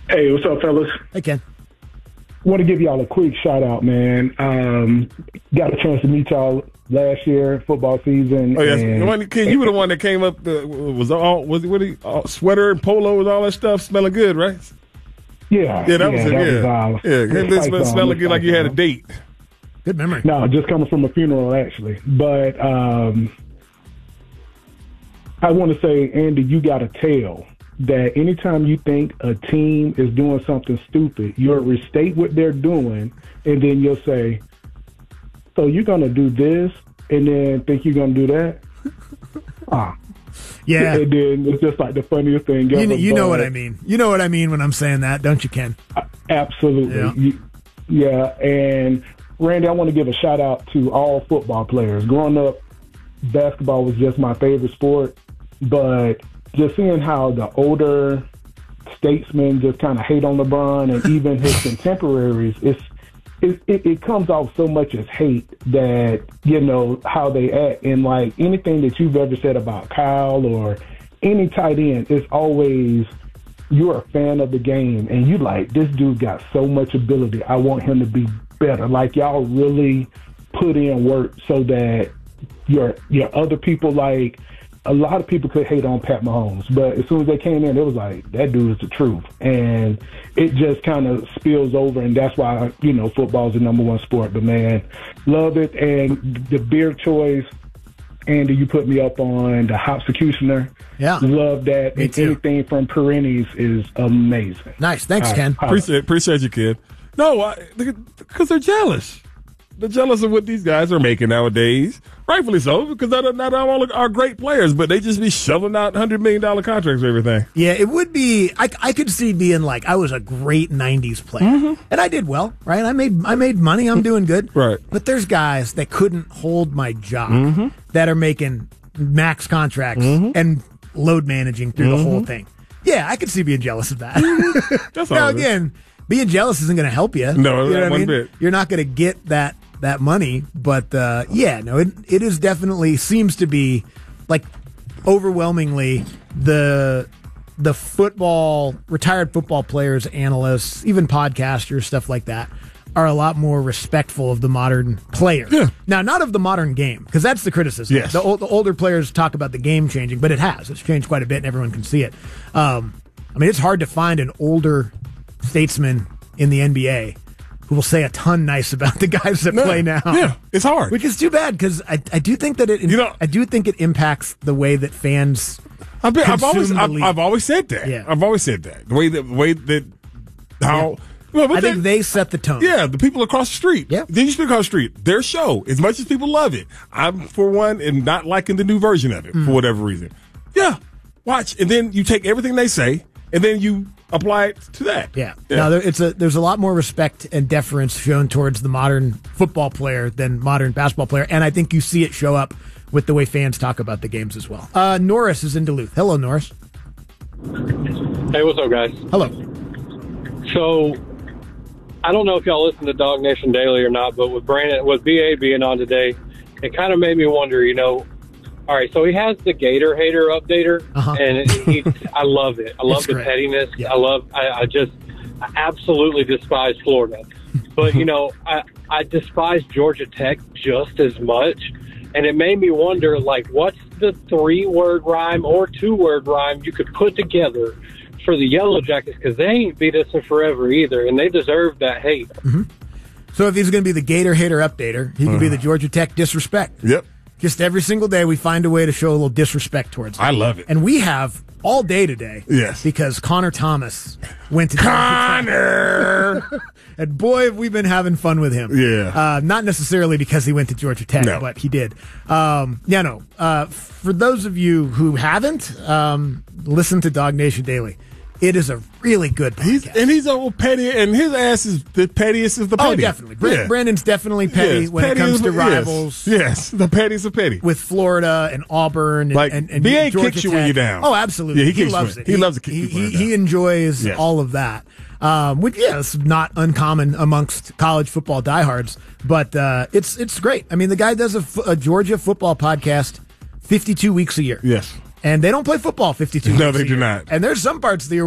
Hey, what's up, fellas? Hey, Ken. Want to give y'all a quick shout out, man. Got a chance to meet y'all last year, football season. Oh yes, and Ken, you were the one that came up. Sweater and polo and all that stuff, smelling good, right? Yeah, that was it. Yeah, smelling good like you had a date. Good memory. No, just coming from a funeral, actually. But I want to say, Andy, you got to tell that anytime you think a team is doing something stupid, you'll restate what they're doing, and then you'll say, so you're going to do this, and then think you're going to do that? Yeah. And then it's just like the funniest thing ever. You know what I mean. You know what I mean when I'm saying that, don't you, Ken? Absolutely. Yeah. And, Randy, I want to give a shout-out to all football players. Growing up, basketball was just my favorite sport, but just seeing how the older statesmen just kind of hate on LeBron and even his contemporaries, it comes off so much as hate that, how they act. And, like, anything that you've ever said about Kyle or any tight end, it's always you're a fan of the game, and you like, this dude got so much ability. I want him to be better. Like, y'all really put in work so that your other people, like, a lot of people could hate on Pat Mahomes, but as soon as they came in, it was like, that dude is the truth. And it just kind of spills over, and that's why, football is the number one sport. But, man, love it. And the beer choice, Andy, you put me up on the Hopsecutioner. Yeah. Love that. Me and too. anything from Perennies is amazing. Nice. Thanks, Ken. Appreciate you, kid. No, because they're jealous. They're jealous of what these guys are making nowadays. Rightfully so, because not all are great players, but they just be shoveling out $100 million contracts for everything. Yeah, it would be. I could see being like, I was a great '90s player, and I did well, right? I made money. I'm doing good, right? But there's guys that couldn't hold my job that are making max contracts and load managing through the whole thing. Yeah, I could see being jealous of that. That's now all again, being jealous isn't going to help you. No, you know not one bit. You're not going to get that money, but it is definitely seems to be like overwhelmingly the retired football players, analysts, even podcasters, stuff like that, are a lot more respectful of the modern player. Yeah. Now, not of the modern game, because that's the criticism. Yes. The older players talk about the game changing, but it's changed quite a bit, and everyone can see it. It's hard to find an older statesman in the NBA who will say a ton nice about the guys that play now. Yeah, it's hard. Which is too bad, because I do think that I do think it impacts the way that fans I've always said that. Yeah. I've always said that. The way that how. Yeah. Well, I think they set the tone. Yeah, the people across the street. Yeah. They used to be across the street. Their show, as much as people love it, I'm, for one, and not liking the new version of it for whatever reason. Yeah, watch. And then you take everything they say, and then you apply it to that. Yeah. Now, there's a lot more respect and deference shown towards the modern football player than modern basketball player, and I think you see it show up with the way fans talk about the games as well. Norris is in Duluth. Hello, Norris. Hey, what's up, guys? Hello. So, I don't know if y'all listen to Dog Nation Daily or not, but with BA being on today, it kind of made me wonder, all right, so he has the Gator Hater updater, and I love it. I love the pettiness. Yeah. I absolutely despise Florida. But, I despise Georgia Tech just as much. And it made me wonder, like, what's the 3-word rhyme or 2-word rhyme you could put together for the Yellow Jackets? Because they ain't beat us in forever either, and they deserve that hate. So if he's going to be the Gator Hater updater, he can be the Georgia Tech disrespect. Yep. Just every single day we find a way to show a little disrespect towards him. I love it. And we have all day today. Yes. Because Connor Thomas went to Georgia Tech. And boy, have we been having fun with him. Yeah. Not necessarily because he went to Georgia Tech, No. but he did. For those of you who haven't, listen to Dog Nation Daily. It is a really good podcast. He's a little petty, and his ass is the pettiest of the petty. Oh, definitely. Brandon's definitely petty when it comes to rivals. Yes, the pettiest of petty. With Florida and Auburn and BA Georgia kicks you Tech. when you're down. Oh, absolutely. Yeah, he loves it. He loves to kick people when he enjoys all of that. Which, it's not uncommon amongst college football diehards, but it's great. I mean, the guy does a Georgia football podcast 52 weeks a year. Yes. And they don't play football 52 weeks a year. No, they do not. And there's some parts of the year